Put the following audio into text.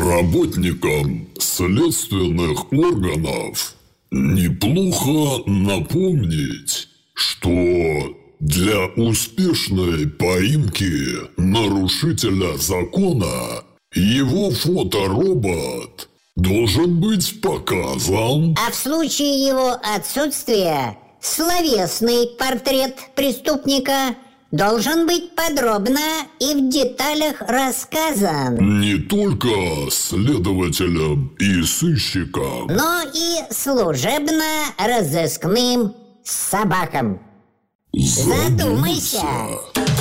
Работникам следственных органов неплохо напомнить, что для успешной поимки нарушителя закона его фоторобот должен быть показан. А в случае его отсутствия словесный портрет преступника должен быть подробно и в деталях рассказан. Не только следователям и сыщикам, но и служебно-розыскным собакам. Задумайся.